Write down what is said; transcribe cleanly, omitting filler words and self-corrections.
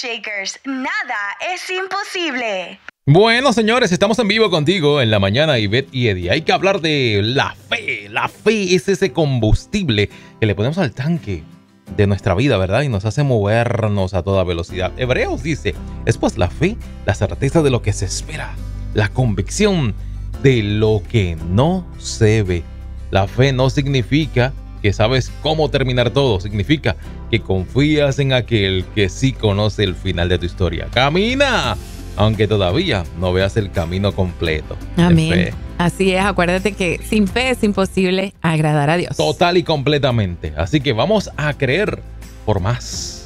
Shakers, nada es imposible. Bueno, señores, estamos en vivo contigo en la mañana, Ivette y Eddie. Hay que hablar de la fe. La fe es ese combustible que le ponemos al tanque de nuestra vida, ¿verdad? Y nos hace movernos a toda velocidad. Hebreos dice, es pues la fe, la certeza de lo que se espera, la convicción de lo que no se ve. La fe no significa que sabes cómo terminar todo, significa que confías en aquel que sí conoce el final de tu historia. ¡Camina! Aunque todavía no veas el camino completo. Amén. Así es, acuérdate que sin fe es imposible agradar a Dios. Total y completamente. Así que vamos a creer por más.